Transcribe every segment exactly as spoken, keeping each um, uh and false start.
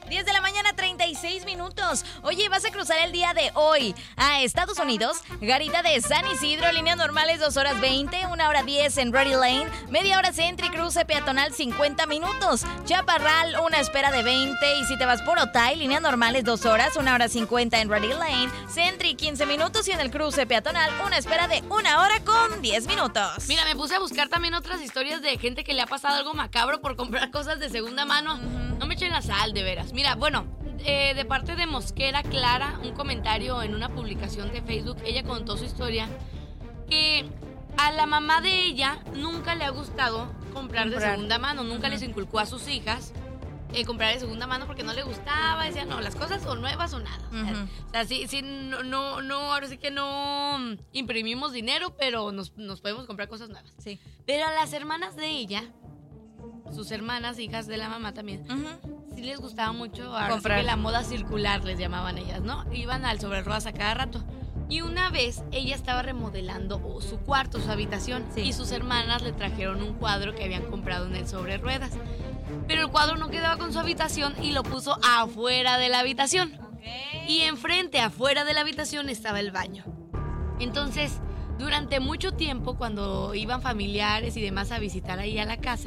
diez de la mañana, treinta y seis minutos. Oye, vas a cruzar el día de hoy a Estados Unidos. Garita de San Isidro, líneas normales dos horas veinte, una hora diez en Ready Lane, media hora Centri, cruce peatonal cincuenta minutos. Chaparral, una espera de veinte. Y si te vas por Otay, líneas normales dos horas, una hora cincuenta en Ready Lane, Centri quince minutos y en el cruce peatonal una espera de una hora con diez minutos. Mira, me puse a buscar también otras historias de gente que le ha pasado algo macabro por comprar cosas de segunda mano. Uh-huh. No me echen la sal, de veras. Mira, bueno, eh, de parte de Mosquera Clara, un comentario en una publicación de Facebook, ella contó su historia, que a la mamá de ella nunca le ha gustado comprar, comprar. de segunda mano, nunca uh-huh. les inculcó a sus hijas eh, comprar de segunda mano porque no le gustaba, decía, no, las cosas o nuevas o nada. Uh-huh. O sea, sí, sí, no, no, no, ahora sí que no imprimimos dinero, pero nos, nos podemos comprar cosas nuevas. Sí. Pero a las hermanas de ella, sus hermanas, hijas de la mamá también, uh-huh. sí les gustaba mucho comprar. Sí que la moda circular les llamaban ellas, ¿no? Iban al sobre ruedas a cada rato. Y una vez ella estaba remodelando su cuarto, su habitación, sí. y sus hermanas le trajeron un cuadro que habían comprado en el sobre ruedas. Pero el cuadro no quedaba con su habitación y lo puso afuera de la habitación. Okay. Y enfrente, afuera de la habitación, estaba el baño. Entonces, durante mucho tiempo, cuando iban familiares y demás a visitar ahí a la casa,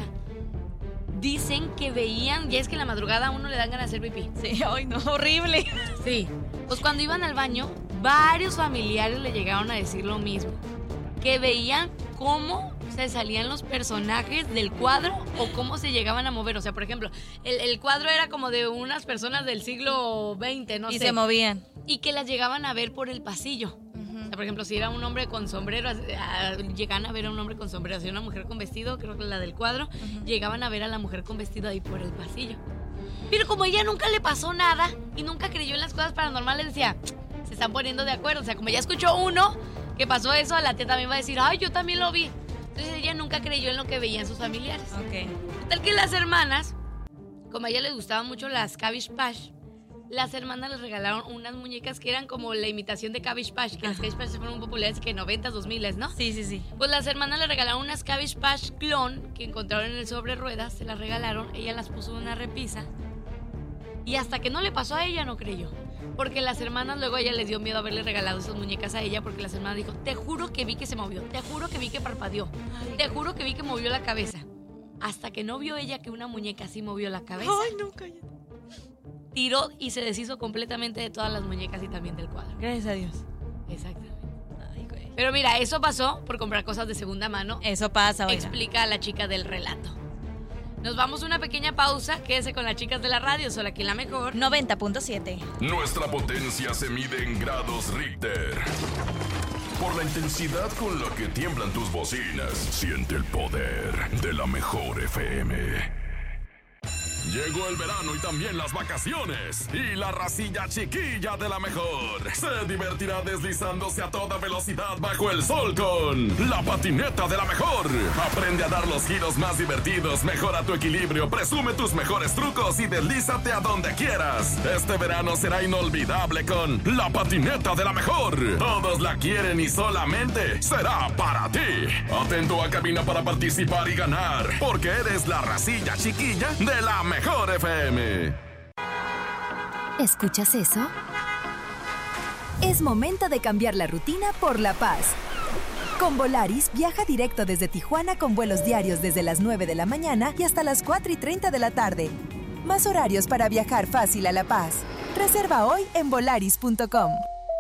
dicen que veían, ya es que en la madrugada a uno le dan ganas de hacer pipí. Sí, ay no, horrible. Sí, pues cuando iban al baño, varios familiares le llegaron a decir lo mismo, que veían cómo se salían los personajes del cuadro o cómo se llegaban a mover. O sea, por ejemplo, el, el cuadro era como de unas personas del siglo veinte, no y sé. Y se movían. Y que las llegaban a ver por el pasillo. Uh-huh. O sea, por ejemplo, si era un hombre con sombrero, llegaban a ver a un hombre con sombrero. Si era una mujer con vestido, creo que la del cuadro, uh-huh. llegaban a ver a la mujer con vestido ahí por el pasillo. Pero como a ella nunca le pasó nada y nunca creyó en las cosas paranormales, decía, se están poniendo de acuerdo. O sea, como ya escuchó uno que pasó eso, a la tía también va a decir, ay, yo también lo vi. Entonces ella nunca creyó en lo que veían sus familiares. Ok. Tal que las hermanas, como a ella les gustaban mucho las Cabbage Patch, las hermanas les regalaron unas muñecas que eran como la imitación de Cabbage Patch, que Ajá. las Cabbage Patch fueron muy populares, que noventas, dos miles, ¿no? Sí, sí, sí. Pues las hermanas le regalaron unas Cabbage Patch clon que encontraron en el sobre ruedas, se las regalaron, ella las puso en una repisa y hasta que no le pasó a ella no creyó. Porque las hermanas, luego a ella les dio miedo haberle regalado esas muñecas a ella, porque las hermanas dijo, te juro que vi que se movió, te juro que vi que parpadeó, Ay. te juro que vi que movió la cabeza. Hasta que no vio ella que una muñeca así movió la cabeza. Ay, no, cállate. Tiró y se deshizo completamente de todas las muñecas y también del cuadro. Gracias a Dios. Exactamente. Ay, güey. Pero mira, eso pasó por comprar cosas de segunda mano. Eso pasa, oiga. Explica a la chica del relato. Nos vamos a una pequeña pausa. Quédese con las chicas de la radio, solo aquí en La Mejor noventa punto siete. Nuestra potencia se mide en grados Richter. Por la intensidad con la que tiemblan tus bocinas, siente el poder de La Mejor F M. Llegó el verano y también las vacaciones. Y la racilla chiquilla de La Mejor se divertirá deslizándose a toda velocidad bajo el sol con la patineta de La Mejor. Aprende a dar los giros más divertidos, mejora tu equilibrio, presume tus mejores trucos y deslízate a donde quieras. Este verano será inolvidable con la patineta de La Mejor. Todos la quieren y solamente será para ti. Atento a cabina para participar y ganar, porque eres la racilla chiquilla de La Mejor. Mejor F M. ¿Escuchas eso? Es momento de cambiar la rutina por la paz. Con Volaris viaja directo desde Tijuana con vuelos diarios desde las nueve de la mañana y hasta las cuatro y treinta de la tarde. Más horarios para viajar fácil a La Paz. Reserva hoy en volaris punto com.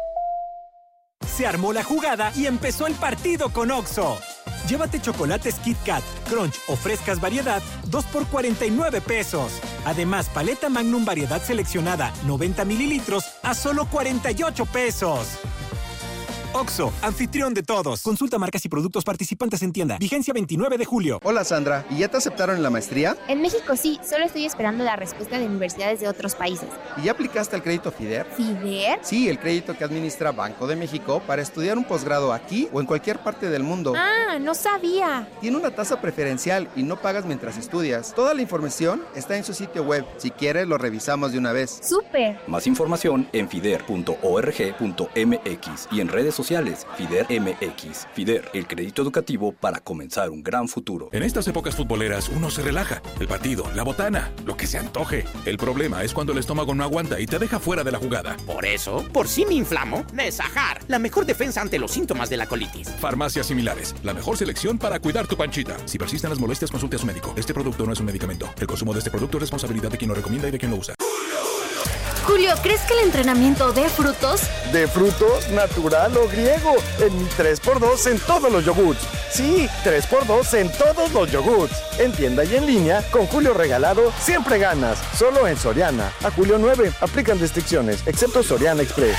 Se armó la jugada y empezó el partido con Oxxo. Llévate chocolates Kit Kat, Crunch o frescas variedad, dos por cuarenta y nueve pesos. Además, paleta Magnum variedad seleccionada, noventa mililitros, a solo cuarenta y ocho pesos. Oxxo, anfitrión de todos. Consulta marcas y productos participantes en tienda. Vigencia veintinueve de julio. Hola Sandra, ¿y ya te aceptaron en la maestría? En México sí, solo estoy esperando la respuesta de universidades de otros países. ¿Y ya aplicaste al crédito FIDER? ¿FIDER? Sí, el crédito que administra Banco de México para estudiar un posgrado aquí o en cualquier parte del mundo. Ah, no sabía. Tiene una tasa preferencial y no pagas mientras estudias. Toda la información está en su sitio web. Si quieres, lo revisamos de una vez. ¡Súper! Más información en fider punto org punto m x y en redes sociales sociales. FIDER M X. FIDER, el crédito educativo para comenzar un gran futuro. En estas épocas futboleras uno se relaja. El partido, la botana, lo que se antoje. El problema es cuando el estómago no aguanta y te deja fuera de la jugada. Por eso, por si me inflamo, Nesajar, la mejor defensa ante los síntomas de la colitis. Farmacias Similares, la mejor selección para cuidar tu panchita. Si persisten las molestias, consulte a su médico. Este producto no es un medicamento. El consumo de este producto es responsabilidad de quien lo recomienda y de quien lo usa. Julio, ¿crees que el entrenamiento dé frutos? ¿De frutos, natural o griego? En mi tres por dos en todos los yogurts. Sí, tres por dos en todos los yogurts. En tienda y en línea, con Julio regalado, siempre ganas. Solo en Soriana. A julio nueve, aplican restricciones, excepto Soriana Express.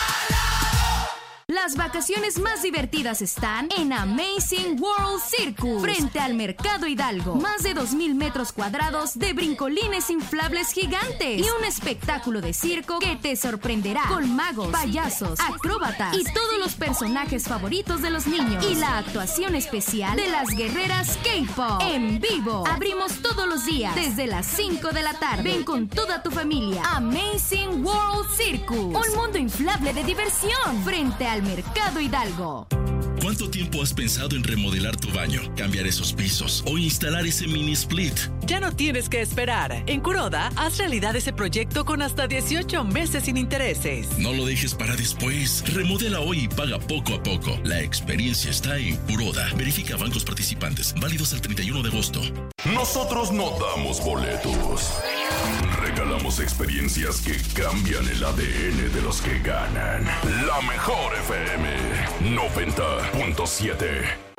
Las vacaciones más divertidas están en Amazing World Circus, frente al Mercado Hidalgo. Más de dos mil metros cuadrados de brincolines inflables gigantes y un espectáculo de circo que te sorprenderá con magos, payasos, acróbatas y todos los personajes favoritos de los niños. Y la actuación especial de las guerreras K-pop en vivo. Abrimos todos los días desde las cinco de la tarde. Ven con toda tu familia. Amazing World Circus, un mundo inflable de diversión frente al Mercado Hidalgo. ¿Cuánto tiempo has pensado en remodelar tu baño, cambiar esos pisos o instalar ese mini split? Ya no tienes que esperar. En Kuroda, haz realidad ese proyecto con hasta dieciocho meses sin intereses. No lo dejes para después. Remodela hoy y paga poco a poco. La experiencia está en Kuroda. Verifica bancos participantes. Válidos al treinta y uno de agosto. Nosotros no damos boletos. Regalamos experiencias que cambian el A D N de los que ganan. La mejor F M noventa punto siete.